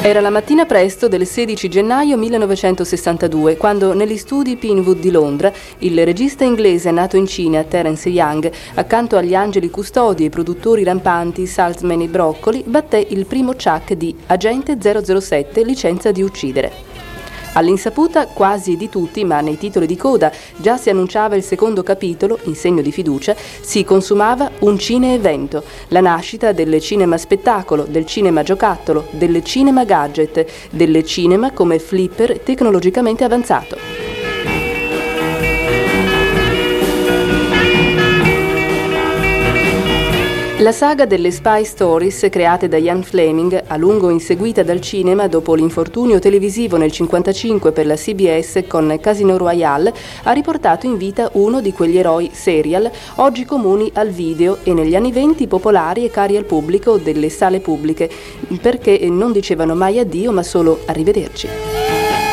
Era la mattina presto del 16 gennaio 1962, quando negli studi Pinewood di Londra il regista inglese nato in Cina, Terence Young, accanto agli angeli custodi e produttori rampanti Saltzman e Broccoli, batté il primo ciak di Agente 007, licenza di uccidere. All'insaputa quasi di tutti, ma nei titoli di coda già si annunciava il secondo capitolo, in segno di fiducia, si consumava un cine-evento, la nascita del cinema spettacolo, del cinema giocattolo, del cinema gadget, del cinema come flipper tecnologicamente avanzato. La saga delle spy stories create da Ian Fleming, a lungo inseguita dal cinema dopo l'infortunio televisivo nel 1955 per la CBS con Casino Royale, ha riportato in vita uno di quegli eroi serial oggi comuni al video e negli anni '20 popolari e cari al pubblico delle sale pubbliche, perché non dicevano mai addio ma solo arrivederci.